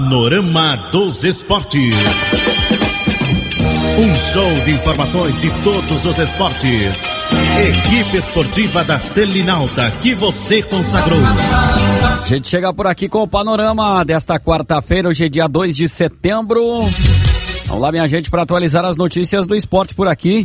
Panorama dos Esportes. Um show de informações de todos os esportes. Equipe esportiva da Selinalta que você consagrou. A gente chega por aqui com o panorama desta quarta-feira, hoje é dia 2 de setembro. Vamos lá, minha gente, para atualizar as notícias do esporte por aqui.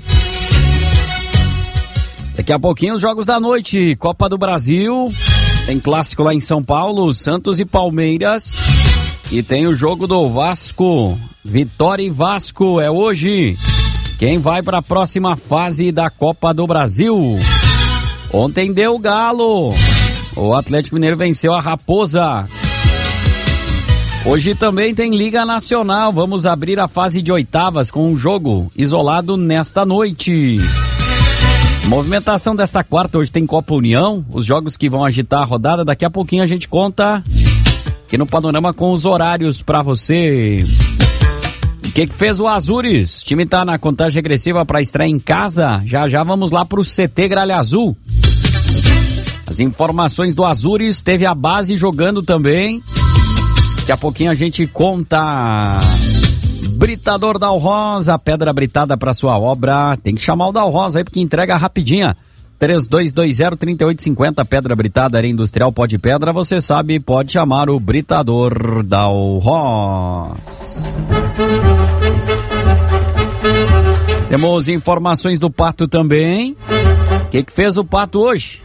Daqui a pouquinho os jogos da noite, Copa do Brasil, tem clássico lá em São Paulo, Santos e Palmeiras, e tem o jogo do Vasco, Vitória e Vasco, é hoje. Quem vai para a próxima fase da Copa do Brasil? Ontem deu Galo, o Atlético Mineiro venceu a Raposa. Hoje também tem Liga Nacional, vamos abrir a fase de oitavas com um jogo isolado nesta noite. Movimentação dessa quarta, hoje tem Copa União, os jogos que vão agitar a rodada, daqui a pouquinho a gente conta aqui no Panorama com os horários pra você. O que fez o Azures? O time tá na contagem regressiva pra estreia em casa, já vamos lá pro CT Gralha Azul. As informações do Azures, teve a base jogando também, daqui a pouquinho a gente conta. Britador Dal Rosa, pedra britada para sua obra, tem que chamar o Dal Rosa aí porque entrega rapidinha. 3220-3850, pedra britada, área industrial, pó de pedra, você sabe, pode chamar o Britador Dal Rosa. Temos informações do Pato também. O que fez o Pato hoje?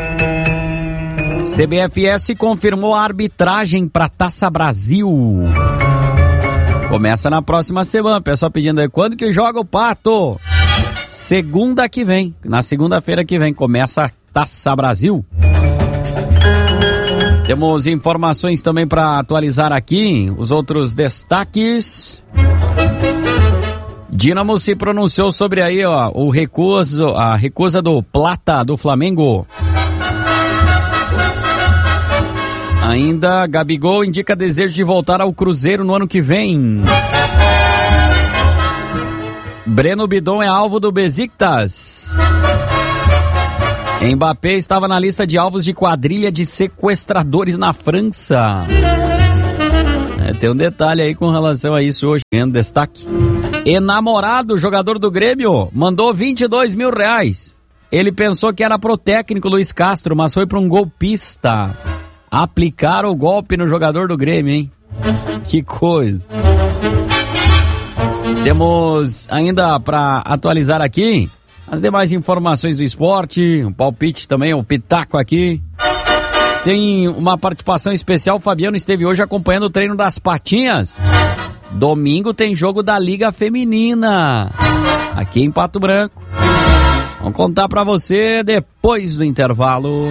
CBFS confirmou a arbitragem para Taça Brasil. Começa na próxima semana, pessoal pedindo aí, quando que joga o Pato? Segunda que vem, na segunda-feira que vem, começa a Taça Brasil. Temos informações também para atualizar aqui, os outros destaques. Dínamo se pronunciou sobre aí, ó, a recusa do Plata do Flamengo. Ainda, Gabigol indica desejo de voltar ao Cruzeiro no ano que vem. Breno Bidon é alvo do Besiktas. Mbappé estava na lista de alvos de quadrilha de sequestradores na França. Tem um detalhe aí com relação a isso hoje, ganhando destaque. Enamorado, jogador do Grêmio, mandou R$22 mil. Ele pensou que era pro técnico Luiz Castro, mas foi para um golpista. Aplicaram o golpe no jogador do Grêmio, hein? Que coisa. Temos ainda para atualizar aqui as demais informações do esporte, um palpite também, um pitaco aqui. Tem uma participação especial, o Fabiano esteve hoje acompanhando o treino das Patinhas. Domingo tem jogo da Liga Feminina, aqui em Pato Branco. Vamos contar para você depois do intervalo.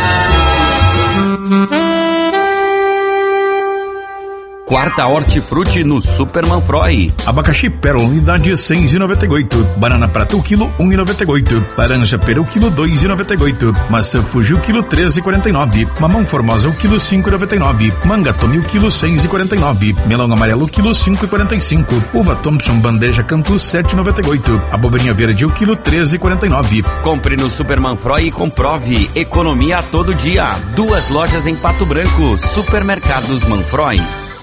Quarta Hortifruti no Super Manfroy. Abacaxi Pérola, unidade 6,98. Banana Prata, o quilo 1,98. Laranja Pera, o quilo 2,98. Maçã Fuji, o quilo 13,49. Mamão Formosa, o quilo 5,99. Manga Tome, o quilo 6,49. Melão amarelo, o quilo 5,45. Uva Thompson, bandeja Cantu, 7,98. Abobrinha verde, o quilo 13,49. Compre no Super Manfroy e comprove. Economia a todo dia. 2 lojas em Pato Branco. Supermercados Manfroy.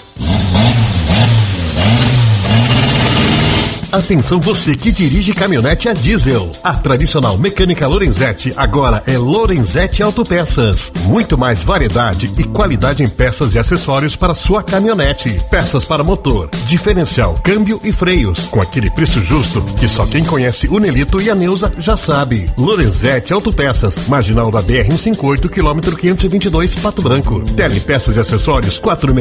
Atenção você que dirige caminhonete a diesel. A tradicional mecânica Lorenzetti agora é Lorenzetti Autopeças. Muito mais variedade e qualidade em peças e acessórios para sua caminhonete. Peças para motor, diferencial, câmbio e freios. Com aquele preço justo que só quem conhece o Nelito e a Neuza já sabe. Lorenzetti Autopeças, marginal da BR-158, quilômetro 522, Pato Branco. Telepeças e acessórios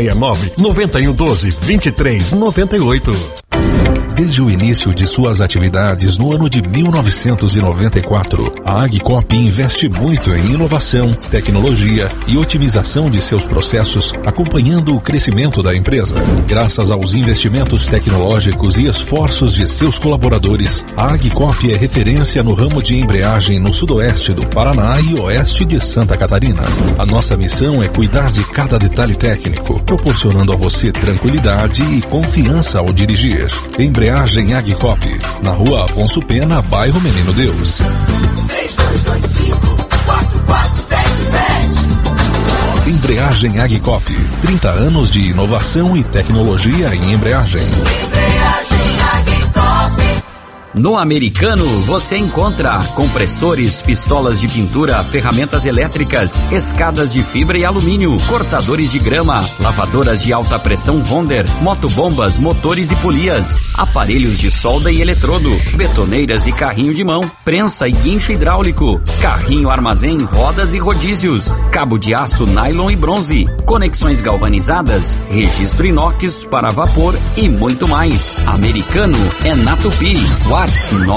469-9112-2398. Desde o início de suas atividades no ano de 1994, a Agcop investe muito em inovação, tecnologia e otimização de seus processos, acompanhando o crescimento da empresa. Graças aos investimentos tecnológicos e esforços de seus colaboradores, a Agcop é referência no ramo de embreagem no sudoeste do Paraná e oeste de Santa Catarina. A nossa missão é cuidar de cada detalhe técnico, proporcionando a você tranquilidade e confiança ao dirigir. Embreagem Agcop, na Rua Afonso Pena, bairro Menino Deus. 3225-4477. Embreagem Agicop, 30 anos de inovação e tecnologia em embreagem. No Americano você encontra compressores, pistolas de pintura, ferramentas elétricas, escadas de fibra e alumínio, cortadores de grama, lavadoras de alta pressão Wonder, motobombas, motores e polias, aparelhos de solda e eletrodo, betoneiras e carrinho de mão, prensa e guincho hidráulico, carrinho armazém, rodas e rodízios, cabo de aço, nylon e bronze, conexões galvanizadas, registro inox para vapor e muito mais. Americano é na Tupi. WhatsApp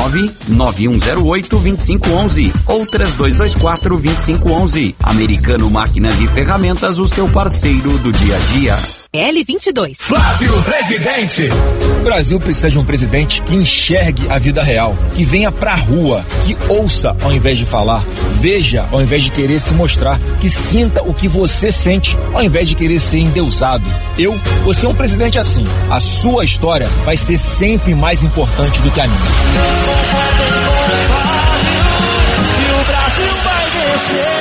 99108-2511 ou 3224-2511. Americano Máquinas e Ferramentas, o seu parceiro do dia a dia. L22. Flávio Presidente. O Brasil precisa de um presidente que enxergue a vida real, que venha pra rua, que ouça ao invés de falar, veja ao invés de querer se mostrar, que sinta o que você sente ao invés de querer ser endeusado. Eu vou ser um presidente assim. A sua história vai ser sempre mais importante do que a minha. Que o Brasil vai vencer.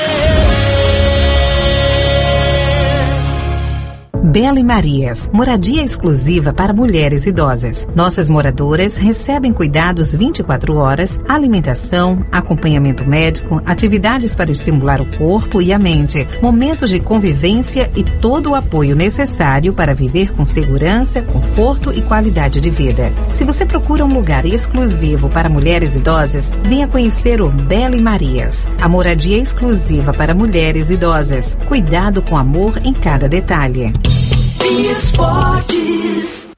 Bela e Marias, moradia exclusiva para mulheres idosas. Nossas moradoras recebem cuidados 24 horas, alimentação, acompanhamento médico, atividades para estimular o corpo e a mente, momentos de convivência e todo o apoio necessário para viver com segurança, conforto e qualidade de vida. Se você procura um lugar exclusivo para mulheres idosas, venha conhecer o Bela e Marias, a moradia exclusiva para mulheres idosas. Cuidado com amor em cada detalhe. Esportes.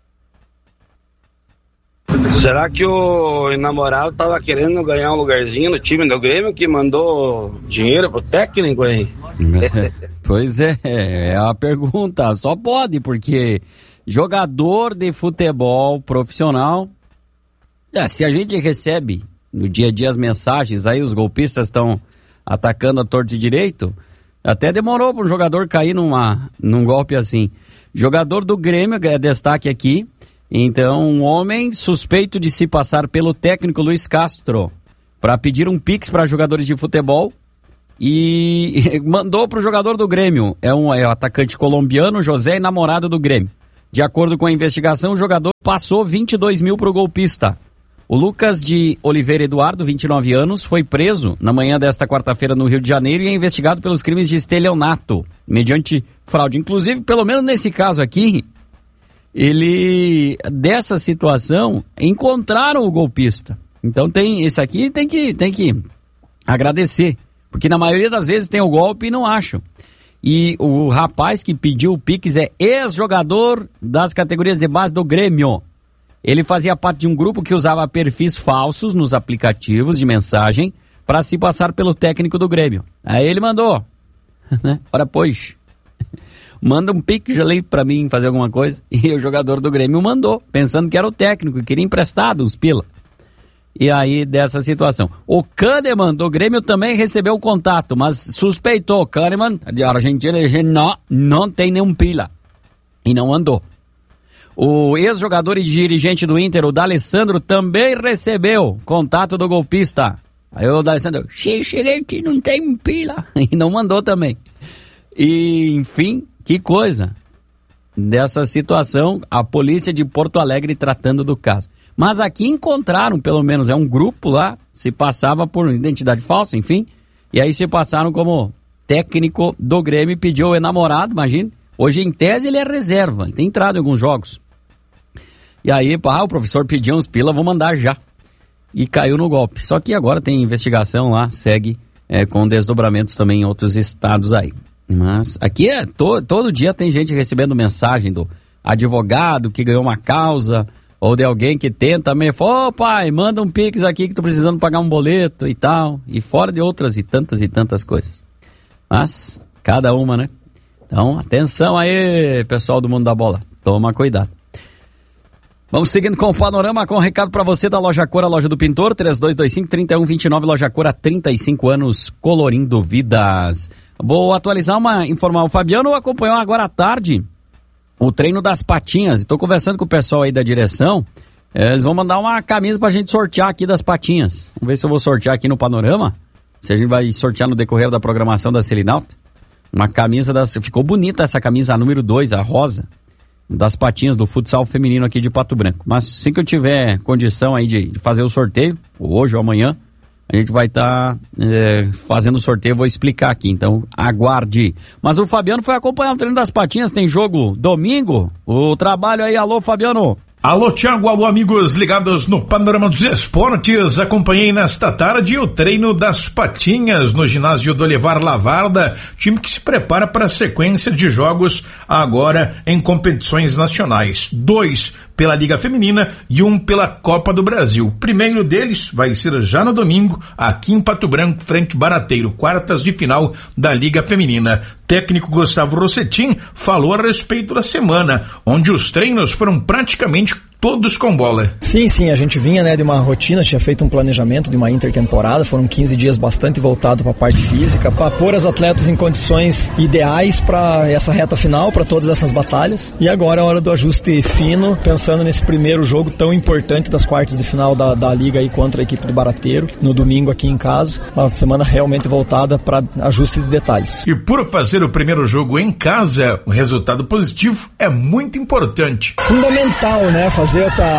Será que o namorado tava querendo ganhar um lugarzinho no time do Grêmio que mandou dinheiro pro técnico, hein? Pois é a pergunta. Só pode, porque jogador de futebol profissional, se a gente recebe no dia a dia as mensagens, aí os golpistas estão atacando a torto e direito, até demorou para um jogador cair num golpe assim. Jogador do Grêmio, é destaque aqui, então um homem suspeito de se passar pelo técnico Luiz Castro para pedir um pix para jogadores de futebol e mandou para o jogador do Grêmio, é um atacante colombiano, José, namorado do Grêmio. De acordo com a investigação, o jogador passou 22 mil para o golpista. O Lucas de Oliveira Eduardo, 29 anos, foi preso na manhã desta quarta-feira no Rio de Janeiro e é investigado pelos crimes de estelionato, mediante fraude. Inclusive, pelo menos nesse caso aqui, dessa situação, encontraram o golpista. Então esse aqui tem que agradecer, porque na maioria das vezes tem o golpe e não acham. E o rapaz que pediu o Pix é ex-jogador das categorias de base do Grêmio. Ele fazia parte de um grupo que usava perfis falsos nos aplicativos de mensagem para se passar pelo técnico do Grêmio. Aí ele mandou, né? Ora, pois, manda um pix ali para mim fazer alguma coisa. E o jogador do Grêmio mandou, pensando que era o técnico, queria emprestado uns pila. E aí, dessa situação. O Kahneman do Grêmio também recebeu o contato, mas suspeitou. Kahneman, de Argentina, ele não tem nenhum pila. E não mandou. O ex-jogador e dirigente do Inter, o D'Alessandro, também recebeu contato do golpista. Aí o D'Alessandro, cheguei aqui, não tem pila. E não mandou também. E, enfim, que coisa. Dessa situação, a polícia de Porto Alegre tratando do caso. Mas aqui encontraram, pelo menos, um grupo lá, se passava por identidade falsa, enfim. E aí se passaram como técnico do Grêmio e pediu o enamorado, imagina. Hoje, em tese, ele é reserva, ele tem entrado em alguns jogos. E aí, o professor pediu uns pila, vou mandar já. E caiu no golpe. Só que agora tem investigação lá, segue com desdobramentos também em outros estados aí. Mas aqui todo dia tem gente recebendo mensagem do advogado que ganhou uma causa, ou de alguém que tenta mesmo, pai, manda um pix aqui que tô precisando pagar um boleto e tal. E fora de outras e tantas coisas. Mas, cada uma, né? Então, atenção aí, pessoal do mundo da bola. Toma cuidado. Vamos seguindo com o panorama, com um recado para você da Loja Cor, a loja do pintor, 3225-3129, Loja Cor há 35 anos, colorindo vidas. Vou informar, o Fabiano acompanhou agora à tarde o treino das patinhas. Estou conversando com o pessoal aí da direção, eles vão mandar uma camisa pra gente sortear aqui das patinhas. Vamos ver se eu vou sortear aqui no panorama, se a gente vai sortear no decorrer da programação da Selinalta. uma camisa ficou bonita essa camisa, a número 2, a rosa, das patinhas do futsal feminino aqui de Pato Branco. Mas assim que eu tiver condição aí de fazer o sorteio, hoje ou amanhã, a gente vai estar fazendo o sorteio, vou explicar aqui, então aguarde. Mas o Fabiano foi acompanhar o treino das patinhas, tem jogo domingo, o trabalho aí, alô Fabiano. Alô, Thiago, alô, amigos ligados no Panorama dos Esportes. Acompanhei nesta tarde o treino das patinhas no ginásio do Olivar Lavarda, time que se prepara para a sequência de jogos agora em competições nacionais. 2 pela Liga Feminina e 1 pela Copa do Brasil. O primeiro deles vai ser já no domingo, aqui em Pato Branco, frente Barateiro, quartas de final da Liga Feminina. Técnico Gustavo Rossetin falou a respeito da semana, onde os treinos foram praticamente todos com bola. Sim, a gente vinha de uma rotina, tinha feito um planejamento de uma intertemporada, foram 15 dias bastante voltado para a parte física, para pôr as atletas em condições ideais para essa reta final, para todas essas batalhas. E agora é a hora do ajuste fino, pensando nesse primeiro jogo tão importante das quartas de final da Liga aí contra a equipe do Barateiro, no domingo aqui em casa. Uma semana realmente voltada para ajuste de detalhes. E por fazer o primeiro jogo em casa, o resultado positivo é muito importante. Fundamental, né? Fazer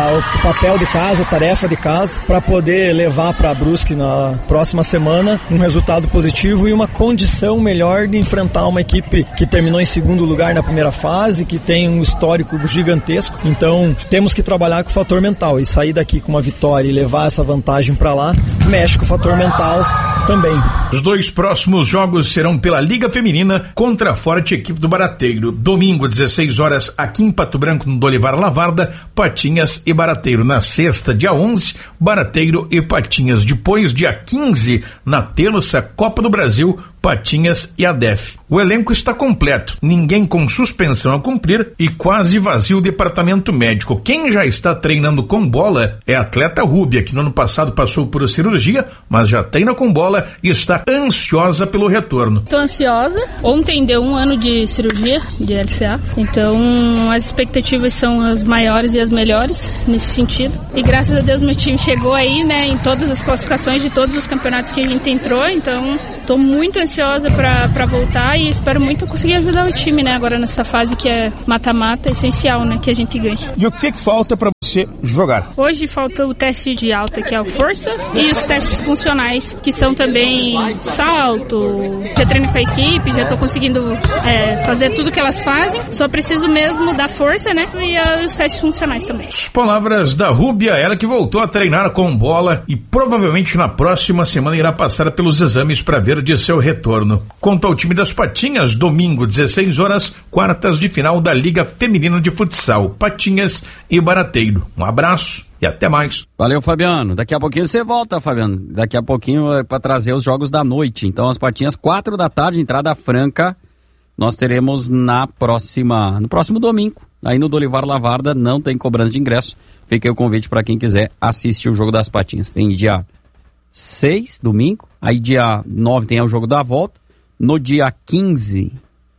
o papel de casa, a tarefa de casa, para poder levar para Brusque na próxima semana um resultado positivo e uma condição melhor de enfrentar uma equipe que terminou em segundo lugar na primeira fase, que tem um histórico gigantesco. Então temos que trabalhar com o fator mental e sair daqui com uma vitória e levar essa vantagem para lá, mexe com o fator mental também. Os 2 próximos jogos serão pela Liga Feminina contra a forte equipe do Barateiro. Domingo, 16 horas, aqui em Pato Branco, no Olivar Lavarda, Patinhas e Barateiro. Na sexta, dia 11, Barateiro e Patinhas. Depois, dia 15, na terça, Copa do Brasil, Patinhas e ADEF. O elenco está completo, ninguém com suspensão a cumprir e quase vazio o departamento médico. Quem já está treinando com bola é a atleta Rúbia, que no ano passado passou por cirurgia, mas já treina com bola e está ansiosa pelo retorno. Estou ansiosa. Ontem deu 1 ano de cirurgia, de LCA, então as expectativas são as maiores e as melhores nesse sentido. E graças a Deus meu time chegou aí, né, em todas as classificações de todos os campeonatos que a gente entrou, então estou muito ansiosa para voltar e espero muito conseguir ajudar o time, né, agora nessa fase que é mata-mata, essencial, né, que a gente ganhe. E o que falta para você jogar? Hoje falta o teste de alta, que é a força, e os testes funcionais, que são também salto, já treino com a equipe, já estou conseguindo fazer tudo que elas fazem, só preciso mesmo da força, né, e os testes funcionais também. As palavras da Rúbia, ela que voltou a treinar com bola e provavelmente na próxima semana irá passar pelos exames para ver de seu retorno. Quanto ao time das Patinhas, domingo, 16 horas, quartas de final da Liga Feminina de Futsal, Patinhas e Barateiro. Um abraço e até mais. Valeu, Fabiano. Daqui a pouquinho você volta, Fabiano. Daqui a pouquinho é para trazer os jogos da noite. Então, as Patinhas, 4 da tarde, entrada franca. Nós teremos no próximo domingo, aí no Dolivar Lavarda, não tem cobrança de ingresso. Fica aí o convite para quem quiser assistir o jogo das Patinhas. Tem dia 6, domingo, aí dia 9 tem o jogo da volta. No dia 15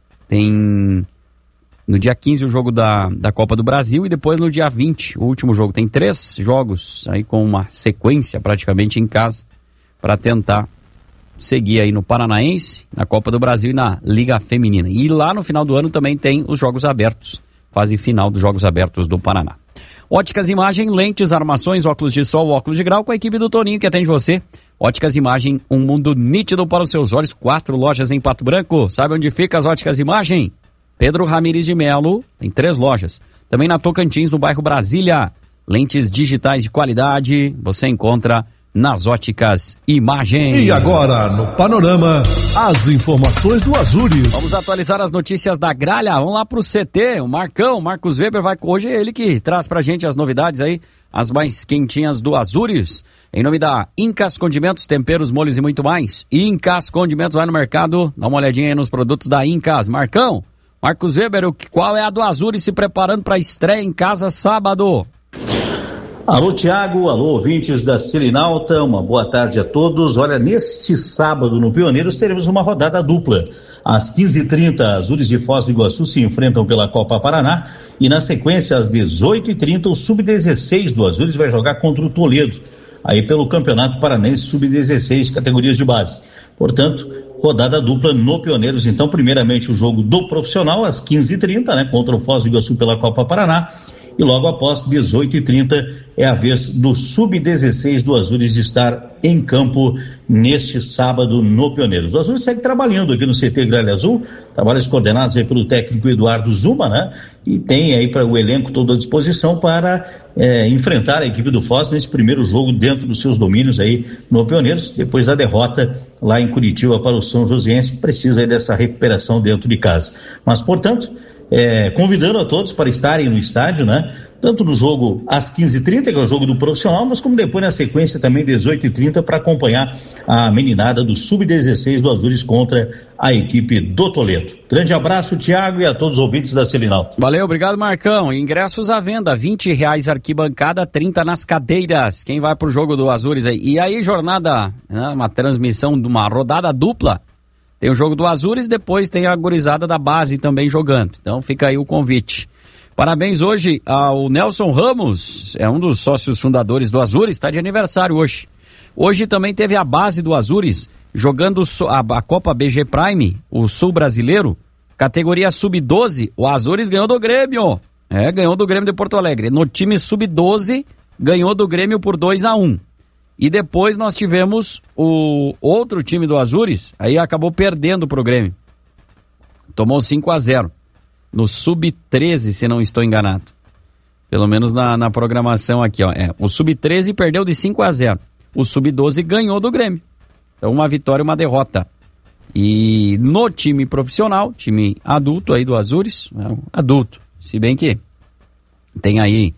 o jogo da Copa do Brasil e depois no dia 20, o último jogo. Tem 3 jogos aí com uma sequência praticamente em casa para tentar seguir aí no Paranaense, na Copa do Brasil e na Liga Feminina. E lá no final do ano também tem os Jogos Abertos, fase final dos Jogos Abertos do Paraná. Óticas Imagem, lentes, armações, óculos de sol, óculos de grau, com a equipe do Toninho que atende você. Óticas Imagem, um mundo nítido para os seus olhos. 4 lojas em Pato Branco. Sabe onde fica as Óticas Imagem? Pedro Ramires de Melo, tem 3 lojas. Também na Tocantins, no bairro Brasília. Lentes digitais de qualidade, você encontra nas Óticas Imagem. E agora, no Panorama, as informações do Azures. Vamos atualizar as notícias da gralha. Vamos lá pro CT, o Marcos Weber hoje é ele que traz pra gente as novidades aí, as mais quentinhas do Azures. Em nome da Incas Condimentos, temperos, molhos e muito mais. Incas Condimentos, vai no mercado, dá uma olhadinha aí nos produtos da Incas. Marcos Weber, qual é a do Azures se preparando pra estreia em casa sábado? Alô, Thiago, alô, ouvintes da Selinalta, uma boa tarde a todos. Olha, neste sábado no Pioneiros teremos uma rodada dupla. Às 15h30, Azures de Foz do Iguaçu se enfrentam pela Copa Paraná e na sequência, às 18h30, o Sub-16 do Azures vai jogar contra o Toledo, aí pelo Campeonato Paranaense Sub-16, categorias de base. Portanto, rodada dupla no Pioneiros. Então, primeiramente o jogo do profissional às 15h30, né, contra o Foz do Iguaçu pela Copa Paraná, e logo após 18h30 é a vez do Sub-16 do Azures estar em campo neste sábado no Pioneiros. O Azures segue trabalhando aqui no CT Gralha Azul, trabalhos coordenados aí pelo técnico Eduardo Zuma, né? E tem aí para o elenco todo à disposição para enfrentar a equipe do Foz nesse primeiro jogo dentro dos seus domínios aí no Pioneiros, depois da derrota lá em Curitiba para o São Joséense, precisa aí dessa recuperação dentro de casa. Mas, portanto, convidando a todos para estarem no estádio, né? Tanto no jogo às 15h30, que é o jogo do profissional, mas como depois na sequência também 18h30 para acompanhar a meninada do Sub-16 do Azures contra a equipe do Toledo. Grande abraço, Thiago, e a todos os ouvintes da Selinalta. Valeu, obrigado, Marcão. Ingressos à venda, R$20 arquibancada, 30 nas cadeiras. Quem vai pro jogo do Azures aí? E aí, jornada, né, uma transmissão de uma rodada dupla. Tem o jogo do Azures, depois tem a gurizada da base também jogando. Então fica aí o convite. Parabéns hoje ao Nelson Ramos, é um dos sócios fundadores do Azures, está de aniversário hoje. Hoje também teve a base do Azures, jogando a Copa BG Prime, o Sul Brasileiro, categoria Sub-12, o Azures ganhou do Grêmio. Ganhou do Grêmio de Porto Alegre. No time Sub-12, ganhou do Grêmio por 2-1. E depois nós tivemos o outro time do Azures, aí acabou perdendo pro Grêmio. Tomou 5-0. No Sub-13, se não estou enganado. Pelo menos na programação aqui, ó. O Sub-13 perdeu de 5-0. O Sub-12 ganhou do Grêmio. Então uma vitória e uma derrota. E no time profissional, time adulto aí do Azures, adulto, se bem que tem aí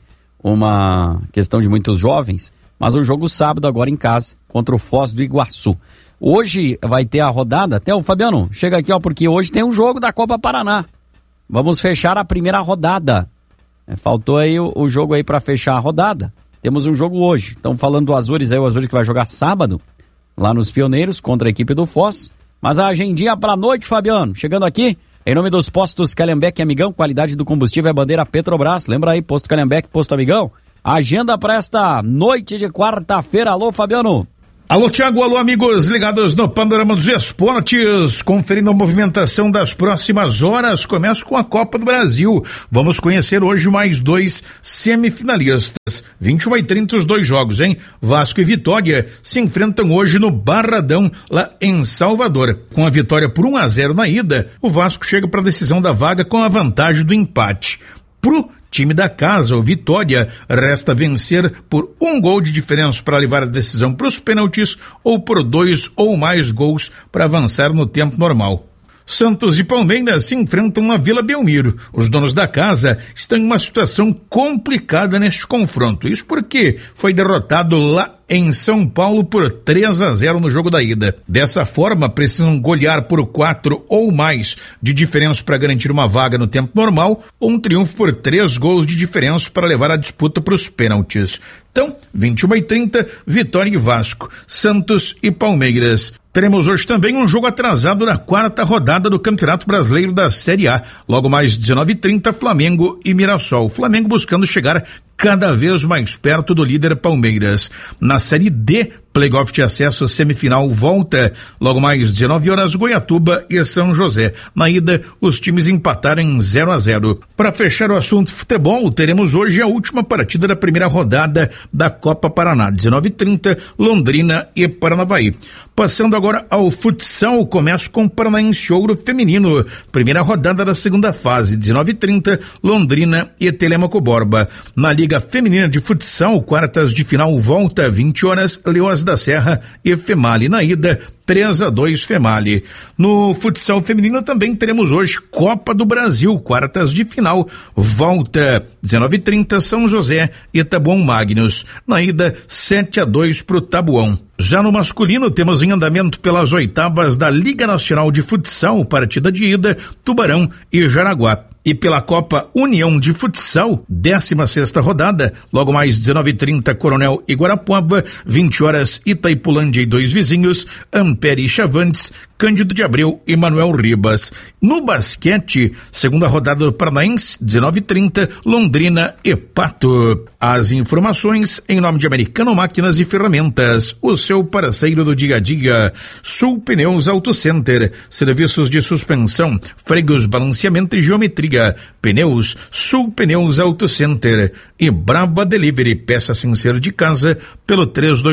uma questão de muitos jovens, mas o jogo sábado agora em casa, contra o Foz do Iguaçu. Hoje vai ter a rodada, até o Fabiano, chega aqui, ó, porque hoje tem um jogo da Copa Paraná. Vamos fechar a primeira rodada. Faltou aí o jogo aí para fechar a rodada. Temos um jogo hoje. Estão falando do Azures aí, o Azures que vai jogar sábado, lá nos Pioneiros, contra a equipe do Foz. Mas a agendinha pra noite, Fabiano, chegando aqui, em nome dos postos Calhambeck Amigão, qualidade do combustível é bandeira Petrobras. Lembra aí, posto Calhambeck, posto Amigão. Agenda para esta noite de quarta-feira. Alô, Fabiano. Alô, Thiago, alô, amigos ligados no Panorama dos Esportes, conferindo a movimentação das próximas horas. Começa com a Copa do Brasil. Vamos conhecer hoje mais 2 semifinalistas. 21h30 os 2 jogos, hein? Vasco e Vitória se enfrentam hoje no Barradão, lá em Salvador. Com a vitória por 1-0 na ida, o Vasco chega para a decisão da vaga com a vantagem do empate. Pro time da casa, o Vitória, resta vencer por 1 gol de diferença para levar a decisão para os pênaltis ou por 2 ou mais gols para avançar no tempo normal. Santos e Palmeiras se enfrentam na Vila Belmiro. Os donos da casa estão em uma situação complicada neste confronto. Isso porque foi derrotado lá em São Paulo por 3-0 no jogo da ida. Dessa forma, precisam golear por 4 ou mais de diferença para garantir uma vaga no tempo normal ou um triunfo por 3 gols de diferença para levar a disputa para os pênaltis. Então, 21h30, Vitória e Vasco, Santos e Palmeiras. Teremos hoje também um jogo atrasado na 4ª rodada do Campeonato Brasileiro da Série A. Logo mais 19h30, Flamengo e Mirassol. Flamengo buscando chegar cada vez mais perto do líder Palmeiras. Na Série D, playoff de acesso semifinal volta. Logo mais 19 horas, Goiatuba e São José. Na ida, os times empataram em 0-0. Para fechar o assunto futebol, teremos hoje a última partida da primeira rodada da Copa Paraná. 19h30, Londrina e Paranavaí. Passando agora ao futsal, começo com o Paranaense Ouro Feminino. Primeira rodada da segunda fase, 19h30, Londrina e Telêmaco Borba. Na Liga Feminina de Futsal, quartas de final volta, 20 horas, Leoas da Serra e Female. Na ida, 3-2 Female. No futsal feminino também teremos hoje Copa do Brasil, quartas de final, volta 19h30, São José e Tabuão Magnus. Na ida, 7-2 pro Tabuão. Já no masculino, temos em andamento pelas oitavas da Liga Nacional de Futsal, partida de ida, Tubarão e Jaraguá. E pela Copa União de Futsal, 16ª rodada, logo mais 19h30, Coronel e Guarapuava, 20 horas, Itaipulândia e Dois Vizinhos, Ampere e Chavantes, Cândido de Abreu e Manuel Ribas. No basquete, segunda rodada do Paranaense, 19h30, Londrina e Pato. As informações em nome de Americano Máquinas e Ferramentas, o seu parceiro do dia a dia. Sul Pneus Auto Center, serviços de suspensão, freios, balanceamento e geometria. Pneus, Sul Pneus Auto Center. E Brava Delivery, peça sem ser de casa, pelo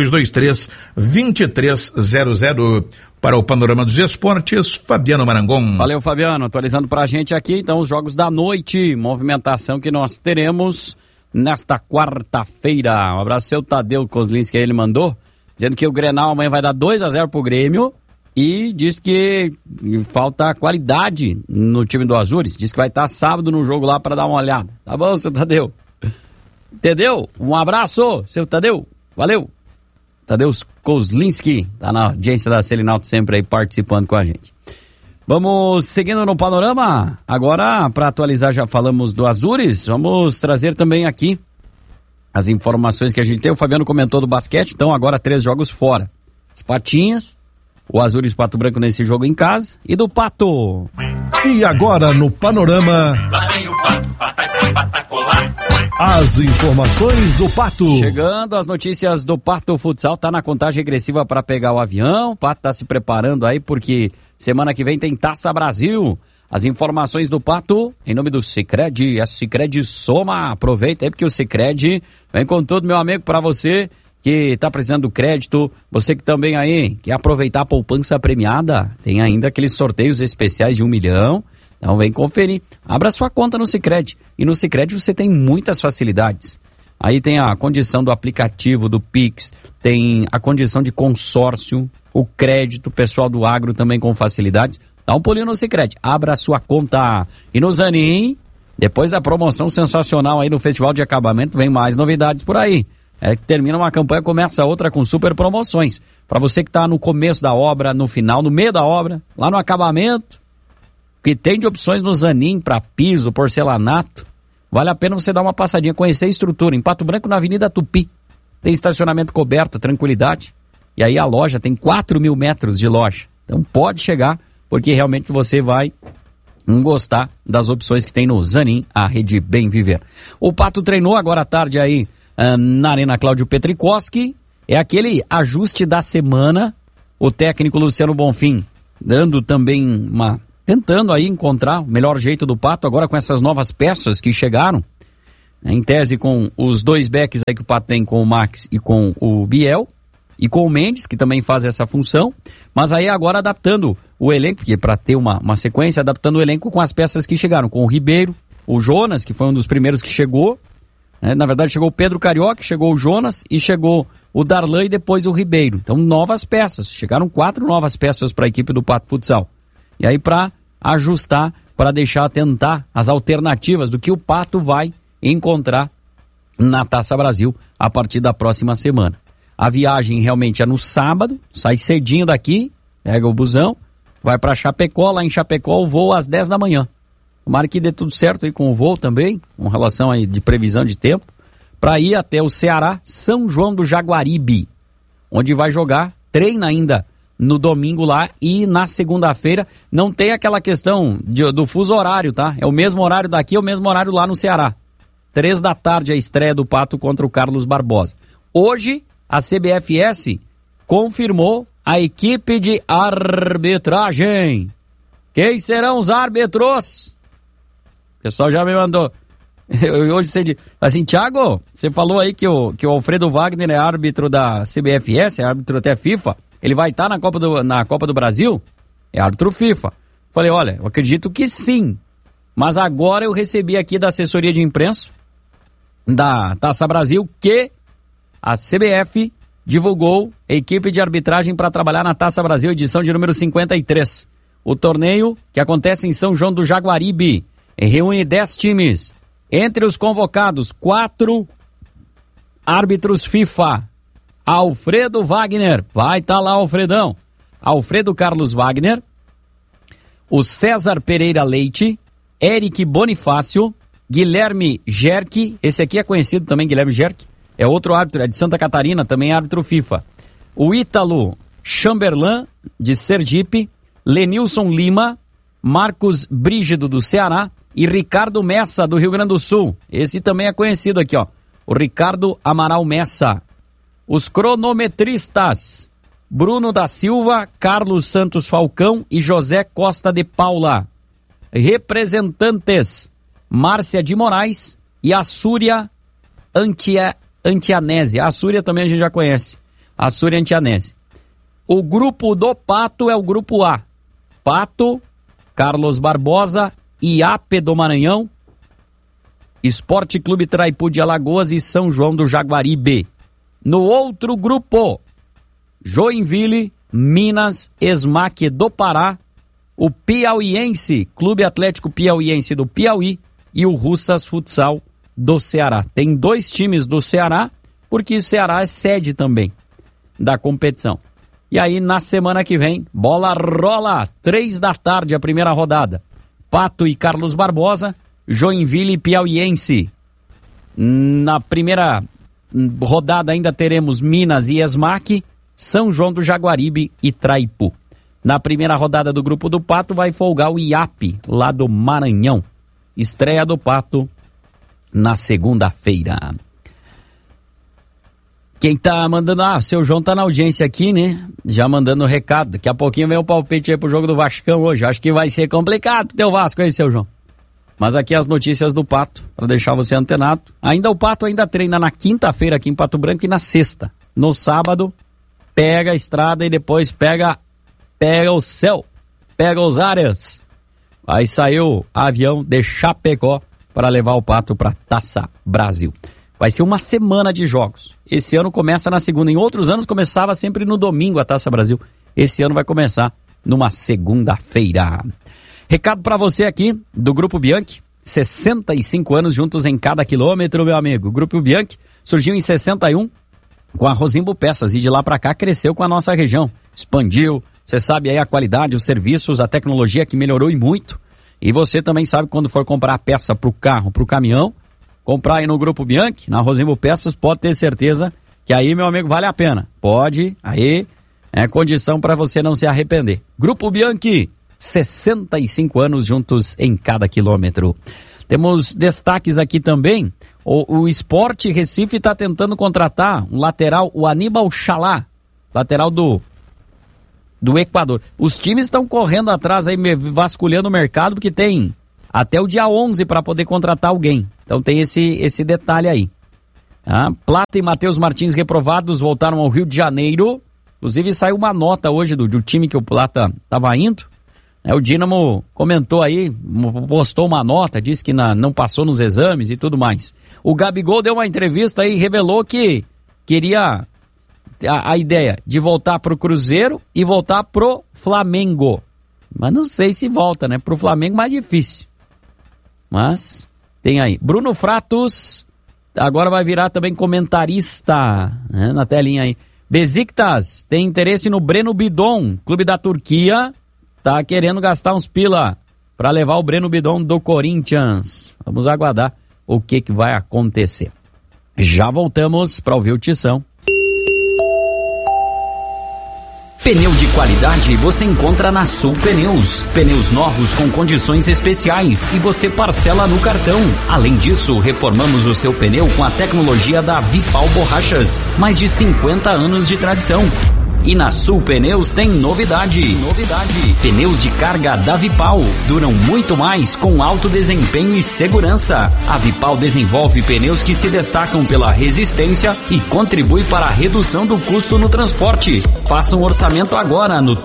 3223-2300. Para o Panorama dos Esportes, Fabiano Marangon. Valeu, Fabiano. Atualizando pra gente aqui, então, os jogos da noite. Movimentação que nós teremos nesta quarta-feira. Um abraço ao seu Tadeu Kozlinski, que ele mandou, dizendo que o Grenal amanhã vai dar 2-0 pro Grêmio e diz que falta qualidade no time do Azures. Diz que vai estar sábado no jogo lá para dar uma olhada. Tá bom, seu Tadeu? Entendeu? Um abraço, seu Tadeu. Valeu. Tadeu Kozlinski, tá na audiência da Selinalto sempre aí participando com a gente. Vamos seguindo no panorama. Agora, para atualizar, já falamos do Azures, vamos trazer também aqui as informações que a gente tem. O Fabiano comentou do basquete, então agora 3 jogos fora. As Patinhas, o Azures Pato Branco nesse jogo em casa e do Pato. E agora no panorama, as informações do Pato. Chegando as notícias do Pato Futsal, tá na contagem regressiva para pegar o avião. O Pato tá se preparando aí porque semana que vem tem Taça Brasil. As informações do Pato, em nome do Sicredi, a Sicredi Soma. Aproveita aí porque o Sicredi vem com tudo, meu amigo, para você que tá precisando do crédito, você que também aí quer aproveitar a poupança premiada, tem ainda aqueles sorteios especiais de 1 milhão. Então vem conferir. Abra sua conta no Sicredi. E no Sicredi você tem muitas facilidades. Aí tem a condição do aplicativo, do Pix, tem a condição de consórcio, o crédito, o pessoal do agro também com facilidades. Dá um pulinho no Sicredi. Abra sua conta. E no Zanin, depois da promoção sensacional aí no Festival de Acabamento, vem mais novidades por aí. É que termina uma campanha, começa outra com super promoções. Para você que está no começo da obra, no final, no meio da obra, lá no acabamento, que tem de opções no Zanin para piso, porcelanato, vale a pena você dar uma passadinha, conhecer a estrutura. Em Pato Branco, na Avenida Tupi, tem estacionamento coberto, tranquilidade. E aí a loja tem 4.000 metros de loja. Então pode chegar, porque realmente você vai gostar das opções que tem no Zanin, a rede Bem Viver. O Pato treinou agora à tarde aí na Arena Cláudio Petrikowski. É aquele ajuste da semana. O técnico Luciano Bonfim dando também tentando aí encontrar o melhor jeito do Pato, agora com essas novas peças que chegaram, em tese com os 2 backs aí que o Pato tem, com o Max e com o Biel, e com o Mendes, que também faz essa função, mas aí agora adaptando o elenco, porque para ter uma sequência, adaptando o elenco com as peças que chegaram, com o Ribeiro, o Jonas, que foi um dos primeiros que chegou, né? Na verdade chegou o Pedro Carioca, chegou o Jonas e chegou o Darlan e depois o Ribeiro. Então novas peças, chegaram 4 novas peças para a equipe do Pato Futsal. E aí para ajustar, para tentar as alternativas do que o Pato vai encontrar na Taça Brasil a partir da próxima semana. A viagem realmente é no sábado, sai cedinho daqui, pega o busão, vai para Chapecó, lá em Chapecó o voo às 10 da manhã. Tomara que dê tudo certo aí com o voo também, com relação aí de previsão de tempo, para ir até o Ceará, São João do Jaguaribe, onde vai jogar, treina ainda no domingo lá, e na segunda-feira não tem aquela questão do fuso horário, tá? É o mesmo horário daqui, é o mesmo horário lá no Ceará. 3 da tarde a estreia do Pato contra o Carlos Barbosa. Hoje, a CBFS confirmou a equipe de arbitragem. Quem serão os árbitros? O pessoal já me mandou. Hoje você diz assim, Thiago, você falou aí que o Alfredo Wagner é árbitro da CBFS, é árbitro até FIFA. Ele vai estar na Copa do Brasil? É árbitro FIFA. Falei, olha, eu acredito que sim. Mas agora eu recebi aqui da assessoria de imprensa da Taça Brasil que a CBF divulgou a equipe de arbitragem para trabalhar na Taça Brasil, edição de número 53. O torneio, que acontece em São João do Jaguaribe, reúne 10 times. Entre os convocados, 4 árbitros FIFA. Alfredo Wagner, vai estar lá Alfredão. Alfredo Carlos Wagner, o César Pereira Leite, Eric Bonifácio, Guilherme Gerck, esse aqui é conhecido também, Guilherme Gerck, é outro árbitro, é de Santa Catarina, também árbitro FIFA. O Ítalo Chamberlain, de Sergipe, Lenilson Lima, Marcos Brígido do Ceará e Ricardo Messa do Rio Grande do Sul. Esse também é conhecido aqui, ó. O Ricardo Amaral Messa. Os cronometristas: Bruno da Silva, Carlos Santos Falcão e José Costa de Paula. Representantes: Márcia de Moraes e Assúria Antianese. A Assúria também a gente já conhece. Assúria Antianese. O grupo do Pato é o grupo A. Pato, Carlos Barbosa, IAP do Maranhão, Esporte Clube Traipu de Alagoas e São João do Jaguaribe. No outro grupo, Joinville, Minas, Esmaque do Pará, o Piauiense, Clube Atlético Piauiense do Piauí e o Russas Futsal do Ceará. Tem 2 times do Ceará, porque o Ceará é sede também da competição. E aí, na semana que vem, bola rola, 3 da tarde, a primeira rodada. Pato e Carlos Barbosa, Joinville e Piauiense. Na primeira rodada ainda teremos Minas e Esmaque, São João do Jaguaribe e Traipu. Na primeira rodada do grupo do Pato vai folgar o IAP, lá do Maranhão. Estreia do Pato na segunda-feira. Quem tá mandando... o seu João tá na audiência aqui, né? Já mandando recado. Daqui a pouquinho vem o palpite aí pro jogo do Vascão hoje. Acho que vai ser complicado teu Vasco aí, seu João. Mas aqui as notícias do Pato, para deixar você antenado. O Pato ainda treina na quinta-feira aqui em Pato Branco e na sexta. No sábado, pega a estrada e depois pega o céu, pega os áreas. Aí saiu avião de Chapecó para levar o Pato para Taça Brasil. Vai ser uma semana de jogos. Esse ano começa na segunda. Em outros anos começava sempre no domingo a Taça Brasil. Esse ano vai começar numa segunda-feira. Recado para você aqui do Grupo Bianchi. 65 anos juntos em cada quilômetro, meu amigo. O Grupo Bianchi surgiu em 61 com a Rosimbo Peças e de lá para cá cresceu com a nossa região. Expandiu, você sabe aí a qualidade, os serviços, a tecnologia que melhorou e muito. E você também sabe quando for comprar a peça para o carro, para o caminhão, comprar aí no Grupo Bianchi, na Rosimbo Peças, pode ter certeza que aí, meu amigo, vale a pena. Pode, aí é condição para você não se arrepender. Grupo Bianchi, 65 anos juntos em cada quilômetro. Temos destaques aqui também. O Sport Recife está tentando contratar um lateral, o Aníbal Chalá, lateral do Equador. Os times estão correndo atrás aí, vasculhando o mercado, porque tem até o dia 11 para poder contratar alguém. Então tem esse detalhe aí. Plata e Matheus Martins reprovados voltaram ao Rio de Janeiro. Inclusive saiu uma nota hoje do time que o Plata estava indo. O Dínamo comentou aí, postou uma nota, disse que não passou nos exames e tudo mais. O Gabigol deu uma entrevista aí e revelou que queria a ideia de voltar pro Cruzeiro e voltar pro Flamengo. Mas não sei se volta, né? Pro Flamengo mais difícil. Mas tem aí. Bruno Fratos agora vai virar também comentarista, né? Na telinha aí. Besiktas tem interesse no Breno Bidon, clube da Turquia. Tá querendo gastar uns pila para levar o Breno Bidon do Corinthians. Vamos aguardar o que vai acontecer. Já voltamos para ouvir o Tição. Pneu de qualidade você encontra na Sul Pneus. Pneus novos com condições especiais e você parcela no cartão. Além disso, reformamos o seu pneu com a tecnologia da Vipal Borrachas. Mais de 50 anos de tradição. E na Sul Pneus tem novidade. Pneus de carga da Vipal duram muito mais com alto desempenho e segurança. A Vipal desenvolve pneus que se destacam pela resistência e contribui para a redução do custo no transporte. Faça um orçamento agora no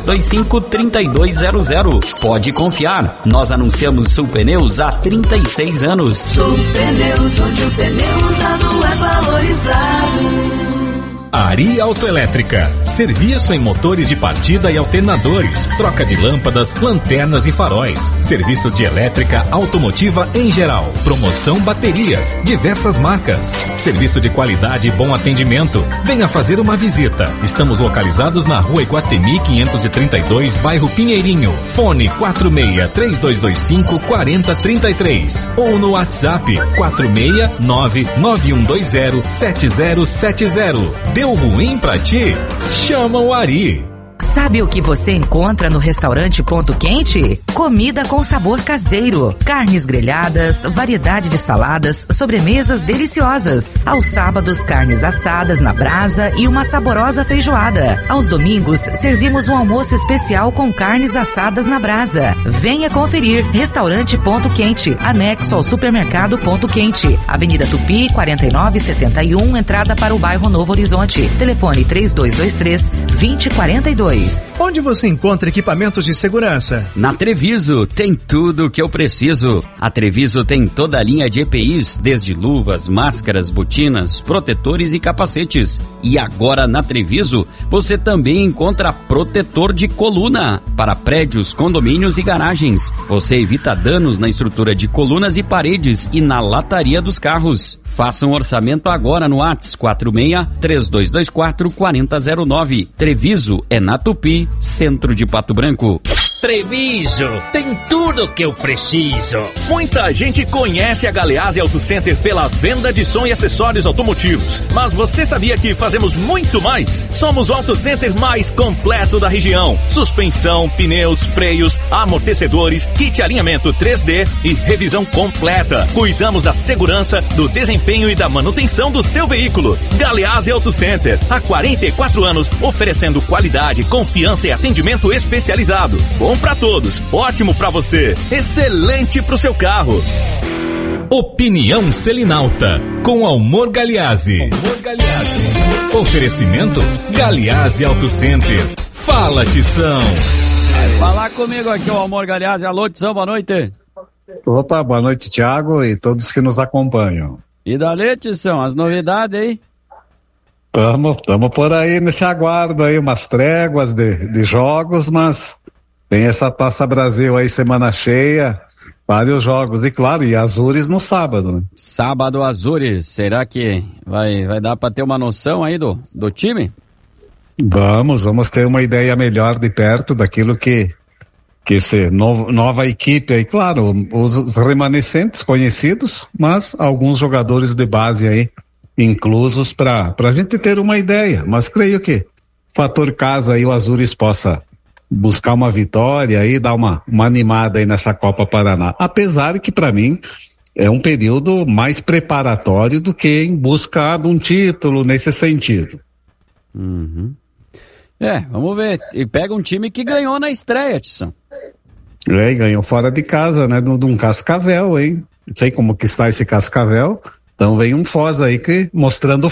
3225-3200. Pode confiar, nós anunciamos Sul Pneus há 36 anos. Sul Pneus, onde o pneu usado é valorizado. Ari Autoelétrica, serviço em motores de partida e alternadores, troca de lâmpadas, lanternas e faróis, serviços de elétrica automotiva em geral, promoção baterias, diversas marcas, serviço de qualidade e bom atendimento. Venha fazer uma visita. Estamos localizados na Rua Iguatemi 532, bairro Pinheirinho. Fone 46-3225-4033 ou no WhatsApp 469-9120-7070. Deu ruim pra ti? Chama o Ari. Sabe o que você encontra no restaurante Ponto Quente? Comida com sabor caseiro, carnes grelhadas, variedade de saladas, sobremesas deliciosas. Aos sábados, carnes assadas na brasa e uma saborosa feijoada. Aos domingos, servimos um almoço especial com carnes assadas na brasa. Venha conferir. Restaurante Ponto Quente, anexo ao supermercado Ponto Quente. Avenida Tupi, 4971, entrada para o bairro Novo Horizonte. Telefone 3223-2042. Onde você encontra equipamentos de segurança? Na Treviso tem tudo o que eu preciso. A Treviso tem toda a linha de EPIs, desde luvas, máscaras, botinas, protetores e capacetes. E agora na Treviso você também encontra protetor de coluna para prédios, condomínios e garagens. Você evita danos na estrutura de colunas e paredes e na lataria dos carros. Faça um orçamento agora no WhatsApp 46-3224-4009. Treviso é na Tupi, centro de Pato Branco. Treviso, tem tudo que eu preciso. Muita gente conhece a Galeazzi Auto Center pela venda de som e acessórios automotivos. Mas você sabia que fazemos muito mais? Somos o Auto Center mais completo da região. Suspensão, pneus, freios, amortecedores, kit alinhamento 3D e revisão completa. Cuidamos da segurança, do desempenho e da manutenção do seu veículo. Galeazzi Auto Center, há 44 anos, oferecendo qualidade, confiança e atendimento especializado. Bom pra todos, ótimo pra você, excelente pro seu carro. Opinião Selinalta, com Almor Galeazzi. Oferecimento Galeazzi Auto Center. Fala, Tição. Vai falar comigo aqui, o Almor Galeazzi. Alô, Tição, boa noite. Opa, boa noite, Thiago, e todos que nos acompanham. E dali, Tição, as novidades aí? Tamo por aí nesse aguardo aí, umas tréguas de jogos, mas tem essa Taça Brasil aí, semana cheia, vários jogos, e claro, e Azures no sábado, né? Sábado, Azures, será que vai dar pra ter uma noção aí do time? Vamos ter uma ideia melhor de perto daquilo que esse nova equipe aí, claro, os remanescentes conhecidos, mas alguns jogadores de base aí, inclusos pra gente ter uma ideia, mas creio que fator casa aí o Azures possa buscar uma vitória e dar uma animada aí nessa Copa Paraná, apesar que para mim é um período mais preparatório do que em busca de um título nesse sentido. Uhum. Vamos ver, e pega um time que ganhou na estreia, Tisson. Ganhou fora de casa, né, de um Cascavel, hein, não sei como que está esse Cascavel, então vem um Foz aí que mostrando